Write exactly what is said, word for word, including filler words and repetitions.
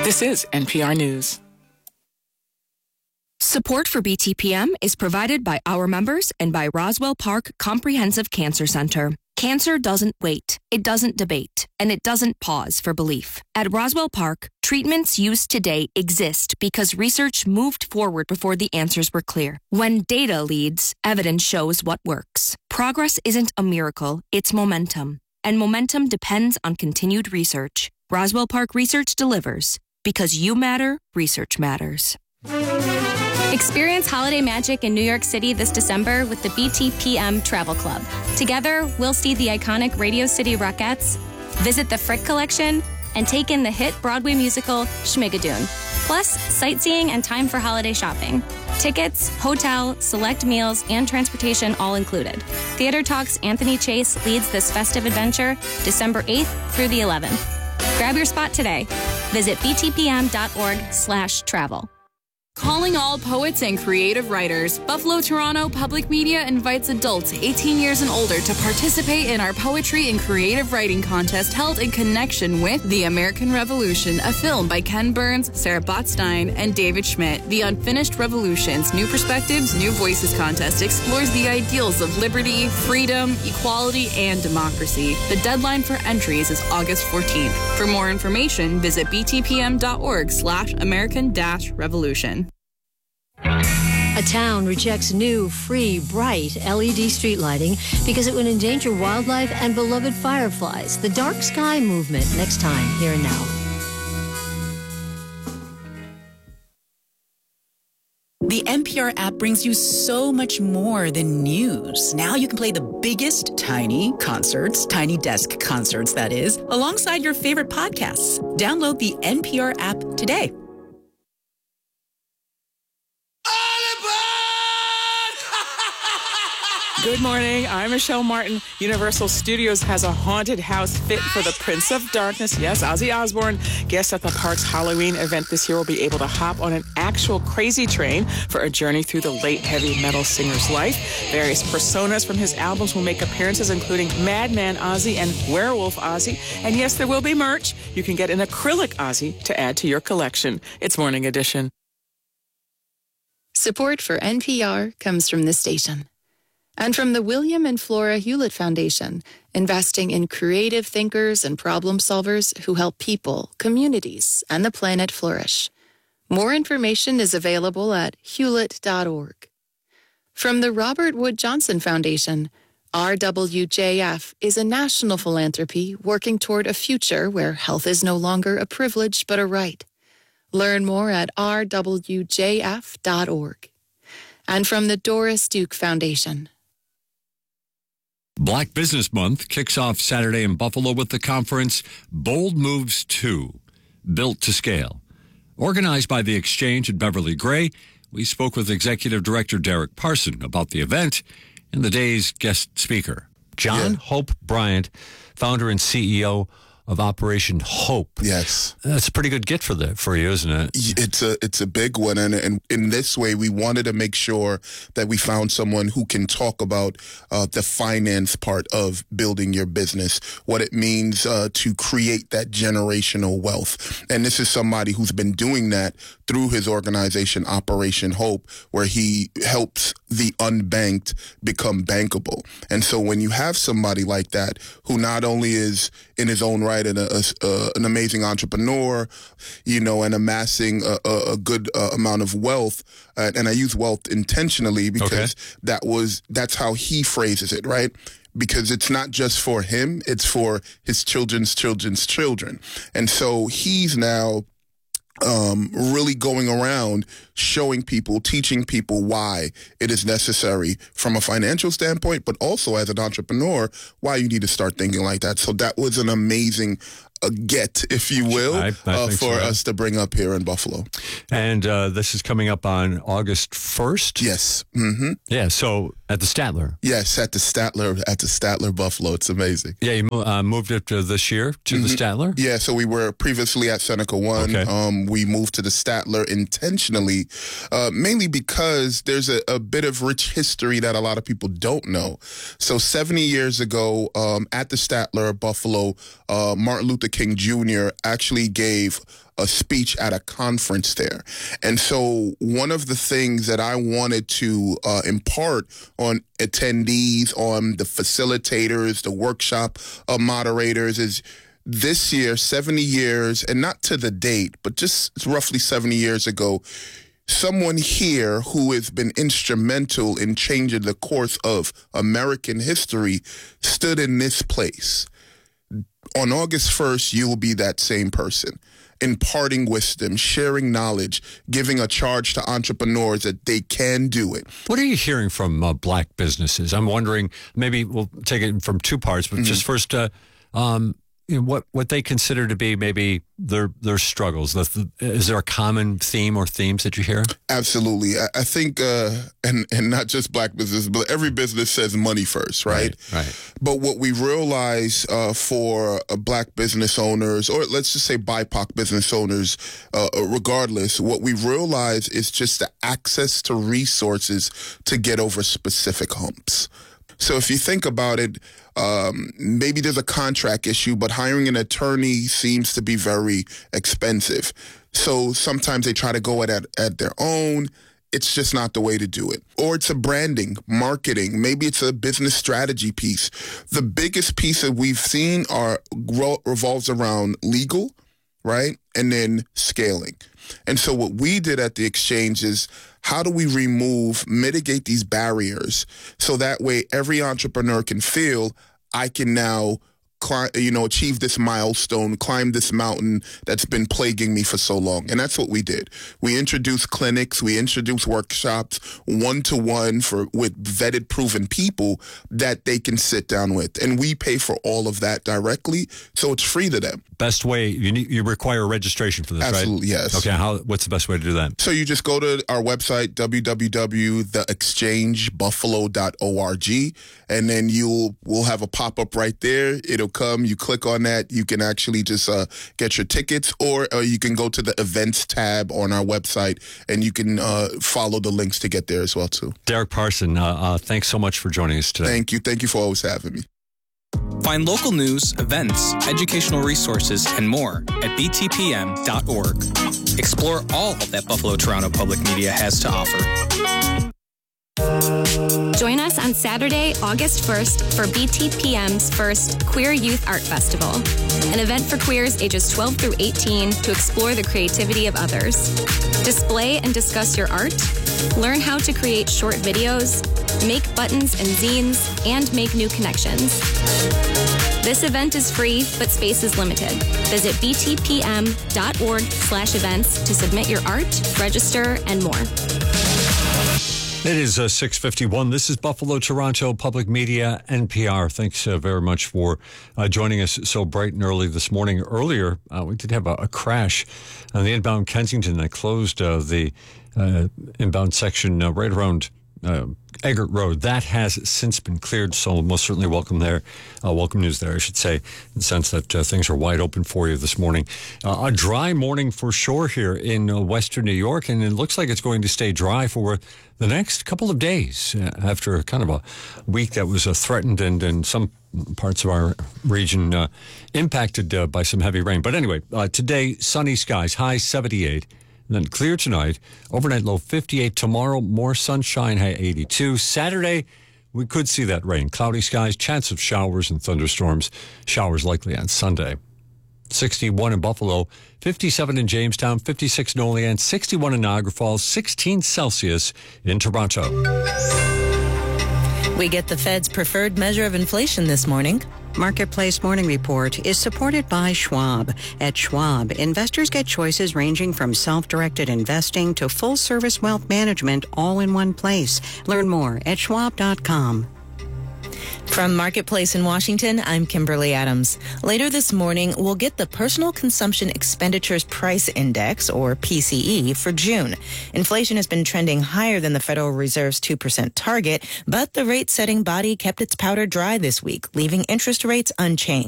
This is N P R News. Support for B T P M is provided by our members and by Roswell Park Comprehensive Cancer Center. Cancer doesn't wait, it doesn't debate, and it doesn't pause for belief. At Roswell Park, treatments used today exist because research moved forward before the answers were clear. When data leads, evidence shows what works. Progress isn't a miracle, it's momentum. And momentum depends on continued research. Roswell Park Research delivers. Because you matter, research matters. Experience holiday magic in New York City this December with the B T P M Travel Club. Together, we'll see the iconic Radio City Rockettes, visit the Frick Collection, and take in the hit Broadway musical Schmigadoon. Plus, sightseeing and time for holiday shopping. Tickets, hotel, select meals, and transportation all included. Theater Talk's Anthony Chase leads this festive adventure December eighth through the eleventh. Grab your spot today. Visit btpm.org slash travel. Calling all poets and creative writers, Buffalo Toronto Public Media invites adults eighteen years and older to participate in our Poetry and Creative Writing Contest held in connection with The American Revolution, a film by Ken Burns, Sarah Botstein, and David Schmidt. The Unfinished Revolutions, New Perspectives, New Voices contest explores the ideals of liberty, freedom, equality, and democracy. The deadline for entries is August fourteenth. For more information, visit btpm.org slash American dash revolution. A town rejects new, free, bright L E D street lighting because it would endanger wildlife and beloved fireflies. The Dark Sky Movement, next time, here and now. The N P R app brings you so much more than news. Now you can play the biggest tiny concerts, tiny desk concerts, that is, alongside your favorite podcasts. Download the N P R app today. Good morning. I'm Michelle Martin. Universal Studios has a haunted house fit for the Prince of Darkness. Yes, Ozzy Osbourne. Guests at the park's Halloween event this year will be able to hop on an actual crazy train for a journey through the late heavy metal singer's life. Various personas from his albums will make appearances, including Madman Ozzy and Werewolf Ozzy. And yes, there will be merch. You can get an acrylic Ozzy to add to your collection. It's Morning Edition. Support for N P R comes from this station. And from the William and Flora Hewlett Foundation, investing in creative thinkers and problem solvers who help people, communities, and the planet flourish. More information is available at hewlett dot org. From the Robert Wood Johnson Foundation, R W J F is a national philanthropy working toward a future where health is no longer a privilege but a right. Learn more at r w j f dot org. And from the Doris Duke Foundation. Black Business Month kicks off Saturday in Buffalo with the conference Bold Moves two, Built to Scale. Organized by the Exchange and Beverly Gray, we spoke with Executive Director Derek Parson about the event and the day's guest speaker. John yeah. Hope Bryant, founder and C E O of Operation Hope. Yes. That's a pretty good get for the, for you, isn't it? It's a it's a big one, and, and in this way, we wanted to make sure that we found someone who can talk about uh, the finance part of building your business, what it means uh, to create that generational wealth. And this is somebody who's been doing that through his organization, Operation Hope, where he helps the unbanked become bankable. And so when you have somebody like that, who not only is in his own right and a, a, an amazing entrepreneur, you know, and amassing a, a, a good uh, amount of wealth, uh, and I use wealth intentionally because okay. that was that's how he phrases it, right? Because it's not just for him, it's for his children's children's children. And so he's now Um, really going around showing people, teaching people why it is necessary from a financial standpoint, but also as an entrepreneur, why you need to start thinking like that. So that was an amazing uh, get, if you will, I, I uh, for so. us to bring up here in Buffalo. And uh, this is coming up on August first? Yes. Mm-hmm. Yeah, so at the Statler. Yes, at the Statler, at the Statler Buffalo. It's amazing. Yeah, you uh, moved it to this year to mm-hmm. the Statler? Yeah, so we were previously at Seneca One. Okay. Um, we moved to the Statler intentionally, uh, mainly because there's a, a bit of rich history that a lot of people don't know. So seventy years ago, um, at the Statler Buffalo, uh, Martin Luther Luther King Junior actually gave a speech at a conference there. And so one of the things that I wanted to uh, impart on attendees, on the facilitators, the workshop uh, moderators is this year, seventy years, and not to the date, but just roughly seventy years ago, someone here who has been instrumental in changing the course of American history stood in this place. On August first, you will be that same person, imparting wisdom, sharing knowledge, giving a charge to entrepreneurs that they can do it. What are you hearing from uh, black businesses? I'm wondering, maybe we'll take it from two parts, but mm-hmm. just first, uh, um, you know, what what they consider to be maybe their their struggles. Is there a common theme or themes that you hear? Absolutely. I, I think, uh, and and not just black business, but every business says money first, right? Right. right. But what we realize uh, for uh, black business owners, or let's just say B I P O C business owners, uh, regardless, what we realize is just the access to resources to get over specific humps. So if you think about it, um, maybe there's a contract issue, but hiring an attorney seems to be very expensive. So sometimes they try to go at, at, at their own. It's just not the way to do it. Or it's a branding, marketing. Maybe it's a business strategy piece. The biggest piece that we've seen are revolves around legal, right? And then scaling. And so what we did at the exchange is, how do we remove, mitigate these barriers so that way every entrepreneur can feel, I can now climb, you know, achieve this milestone, climb this mountain that's been plaguing me for so long. And that's what we did. We introduced clinics, we introduced workshops, one-to-one for with vetted, proven people that they can sit down with. And we pay for all of that directly, so it's free to them. Best way, you need, you require registration for this, Absolutely, right? Absolutely, yes. Okay, how? What's the best way to do that? So you just go to our website, w w w dot the exchange buffalo dot org, and then you'll we'll have a pop-up right there. It'll come, you click on that, you can actually just uh, get your tickets, or uh, you can go to the events tab on our website, and you can uh, follow the links to get there as well, too. Derek Parson, uh, uh, thanks so much for joining us today. Thank you. Thank you for always having me. Find local news, events, educational resources, and more at b t p m dot org. Explore all that Buffalo Toronto Public Media has to offer. Join us on Saturday, August first for B T P M's first Queer Youth Art Festival, an event for queers ages twelve through eighteen to explore the creativity of others. Display and discuss your art, learn how to create short videos, make buttons and zines, and make new connections. This event is free, but space is limited. Visit b t p m dot org slash events to submit your art, register, and more. It is uh, six fifty-one. This is Buffalo Toronto Public Media, N P R. Thanks uh, very much for uh, joining us so bright and early this morning. Earlier, uh, we did have a, a crash on the inbound Kensington that closed uh, the uh, inbound section uh, right around uh, Eggert Road. That has since been cleared, so most certainly welcome there. Uh, welcome news there, I should say, in the sense that uh, things are wide open for you this morning. Uh, a dry morning for sure here in uh, western New York, and it looks like it's going to stay dry for the next couple of days uh, after kind of a week that was uh, threatened and in some parts of our region uh, impacted uh, by some heavy rain. But anyway, uh, today, sunny skies, high seventy-eight. And then clear tonight, overnight low fifty-eight. Tomorrow, more sunshine, high eighty-two. Saturday, we could see that rain. Cloudy skies, chance of showers and thunderstorms. Showers likely on Sunday. sixty-one in Buffalo, fifty-seven in Jamestown, fifty-six in Olean, sixty-one in Niagara Falls, sixteen Celsius in Toronto. We get the Fed's preferred measure of inflation this morning. Marketplace Morning Report is supported by Schwab. At Schwab, investors get choices ranging from self-directed investing to full-service wealth management all in one place. Learn more at schwab dot com. From Marketplace in Washington, I'm Kimberly Adams. Later this morning, we'll get the Personal Consumption Expenditures Price Index, or P C E, for June. Inflation has been trending higher than the Federal Reserve's two percent target, but the rate-setting body kept its powder dry this week, leaving interest rates unchanged.